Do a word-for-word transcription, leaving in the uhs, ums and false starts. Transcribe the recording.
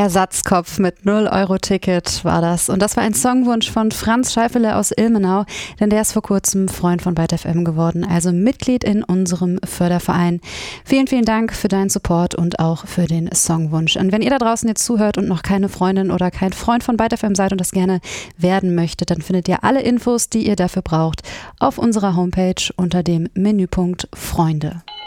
Ersatzkopf mit null Euro Ticket war das. Und das war ein Songwunsch von Franz Scheifele aus Ilmenau, denn der ist vor kurzem Freund von Byte F M geworden, also Mitglied in unserem Förderverein. Vielen, vielen Dank für deinen Support und auch für den Songwunsch. Und wenn ihr da draußen jetzt zuhört und noch keine Freundin oder kein Freund von Byte F M seid und das gerne werden möchtet, dann findet ihr alle Infos, die ihr dafür braucht, auf unserer Homepage unter dem Menüpunkt Freunde.